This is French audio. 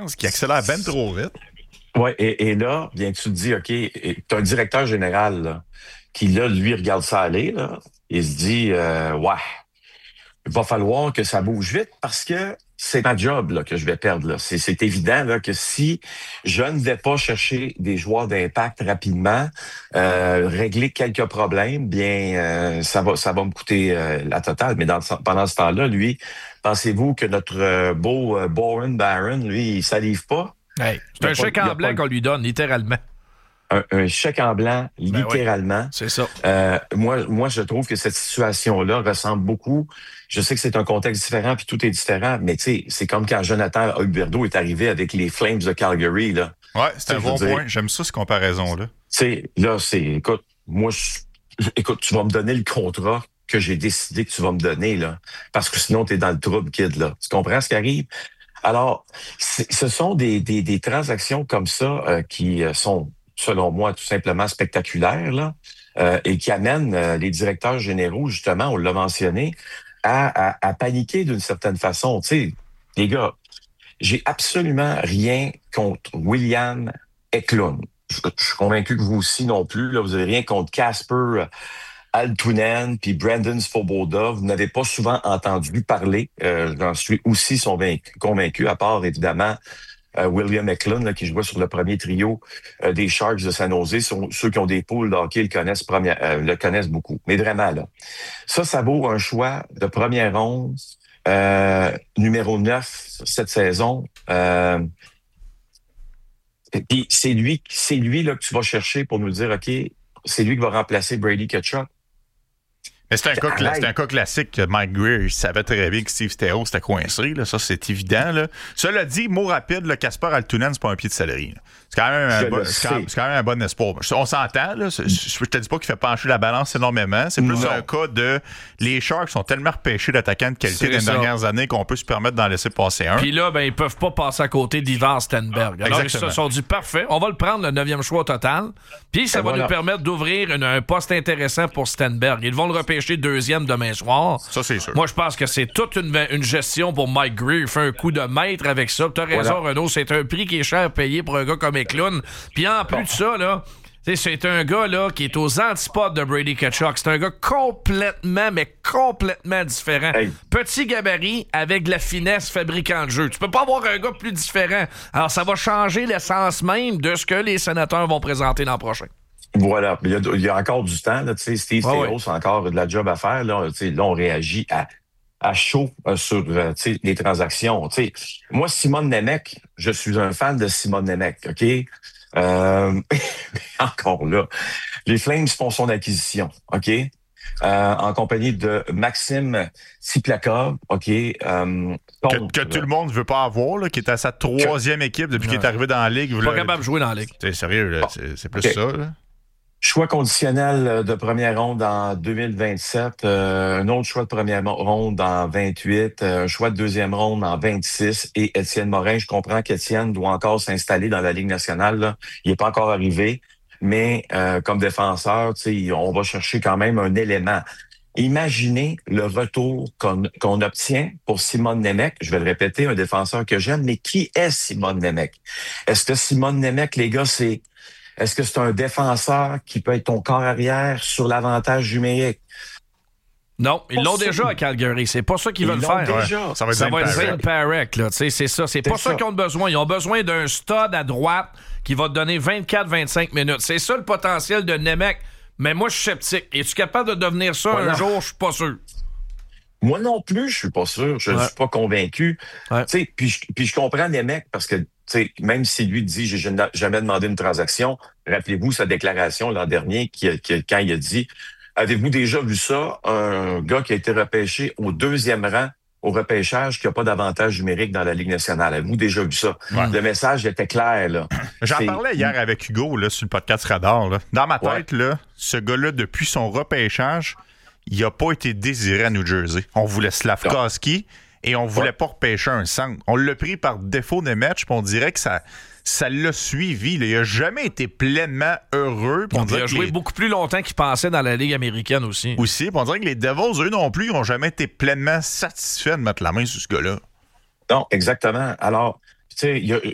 pense qu'il accélère ben trop vite. Oui, et là, bien, tu te dis, OK, tu as un directeur général là, qui, là, lui, regarde ça aller, là, il se dit, ouais, il va falloir que ça bouge vite parce que c'est ma job là, que je vais perdre. Là. C'est évident là, que si je ne vais pas chercher des joueurs d'impact rapidement, régler quelques problèmes, bien ça va me coûter la totale. Mais pendant ce temps-là, lui, pensez-vous que notre beau Bowen Barron, lui, il salive pas? Hey, c'est un chèque en blanc qu'on lui donne, littéralement. Un chèque en blanc, littéralement. Oui, c'est ça. Moi, je trouve que cette situation-là ressemble beaucoup. Je sais que c'est un contexte différent, puis tout est différent, mais tu sais, c'est comme quand Jonathan Huberdeau est arrivé avec les Flames de Calgary, là. Ouais, c'est un bon point. J'aime ça, cette comparaison-là. Tu sais, là, écoute, écoute, tu vas me donner le contrat que j'ai décidé que tu vas me donner, là. Parce que sinon, t'es dans le trouble, kid, là. Tu comprends ce qui arrive? Alors, ce sont des transactions comme ça qui sont, selon moi, tout simplement spectaculaires, là, et qui amènent les directeurs généraux, justement, on l'a mentionné, à paniquer d'une certaine façon. Tu sais, les gars, j'ai absolument rien contre William Eklund. Je suis convaincu que vous aussi non plus. Là, vous n'avez rien contre Casper Altunen puis Brandon Svoboda. Vous n'avez pas souvent entendu parler. J'en suis aussi convaincu, à part évidemment William Eklund, là, qui jouait sur le premier trio des Sharks de San Jose. Ceux qui ont des poules de hockey le connaissent beaucoup. Mais vraiment, là, ça vaut un choix de première ronde, numéro 9 cette saison. Puis c'est lui là, que tu vas chercher pour nous dire, OK, c'est lui qui va remplacer Brady Tkachuk. Mais c'est un cas classique que Mike Greer, il savait très bien que Steve Staios c'était coincé. Là. Ça, c'est évident. Là. Cela dit, mot rapide, le Casper Altunen, c'est pas un pied de céleri. Là. C'est quand même un bon espoir. On s'entend. Là. Je te dis pas qu'il fait pencher la balance énormément. C'est plus un cas de... Les Sharks sont tellement repêchés d'attaquants de qualité dans les dernières années qu'on peut se permettre d'en laisser passer un. Puis là, ben, ils peuvent pas passer à côté d'Ivan Stenberg. Alors, ils se sont dit, parfait, on va le prendre, le 9e choix au total. Puis ça va nous permettre d'ouvrir un poste intéressant pour Stenberg. Ils vont le repêcher 2e demain soir. Ça, c'est sûr. Moi, je pense que c'est toute une gestion pour Mike Greer. Il fait un coup de maître avec ça. T'as raison, Renaud. C'est un prix qui est cher payé pour un gars comme Eklund. Puis en plus de ça, là, c'est un gars là qui est aux antipodes de Brady Tkachuk. C'est un gars complètement différent. Hey. Petit gabarit avec de la finesse fabricant de jeu. Tu peux pas avoir un gars plus différent. Alors, ça va changer l'essence même de ce que les sénateurs vont présenter l'an prochain. Voilà. Il y a encore du temps. Là, Steve Staios a encore de la job à faire. Là, on réagit à chaud sur les transactions. Moi, Simone Nemec, je suis un fan de Simone Nemec. OK? Encore là. Les Flames font son acquisition. OK? En compagnie de Maxime Tsiplakov, OK? Que tout le monde ne veut pas avoir, là, qui est à sa 3e équipe depuis qu'il est arrivé dans la Ligue. Pas capable de jouer dans la Ligue. C'est sérieux, là, c'est plus ça. Là. Choix conditionnel de première ronde en 2027, un autre choix de première ronde en 28, un choix de 2e ronde en 26 et Étienne Morin. Je comprends qu'Étienne doit encore s'installer dans la Ligue nationale. Là. Il n'est pas encore arrivé, mais comme défenseur, on va chercher quand même un élément. Imaginez le retour qu'on obtient pour Simone Nemec. Je vais le répéter, un défenseur que j'aime, mais qui est Simone Nemec? Est-ce que Simone Nemec, les gars, est-ce que c'est un défenseur qui peut être ton corps arrière sur l'avantage numérique? Non, ils l'ont déjà à Calgary. C'est pas ça qu'ils veulent faire. Déjà. Ouais. Ça va être Zane Parekh, là. C'est ça. C'est pas ça qu'ils ont besoin. Ils ont besoin d'un stud à droite qui va te donner 24-25 minutes. C'est ça le potentiel de Nemec. Mais moi, je suis sceptique. Es-tu capable de devenir ça un jour? Je suis pas sûr. Moi non plus, je suis pas sûr. Je ne suis pas convaincu. Ouais. Puis je comprends Nemec parce que même si lui dit « j'ai jamais demandé une transaction », rappelez-vous sa déclaration l'an dernier quand il a dit « avez-vous déjà vu ça, un gars qui a été repêché au 2e rang au repêchage qui n'a pas d'avantage numérique dans la Ligue nationale. Avez-vous déjà vu ça? Ouais. Le message était clair. Là. J'en parlais hier avec Hugo là, sur le podcast Radar. Là. Dans ma tête, là, ce gars-là, depuis son repêchage, il n'a pas été désiré à New Jersey. On voulait Slavkovski et on voulait pas repêcher un centre. On l'a pris par défaut des matchs, puis on dirait que ça l'a suivi. Là. Il n'a jamais été pleinement heureux. Il a joué beaucoup plus longtemps qu'il pensait dans la Ligue américaine aussi. Puis on dirait que les Devils, eux non plus, ils n'ont jamais été pleinement satisfaits de mettre la main sur ce gars-là. Non, exactement. Alors, tu sais,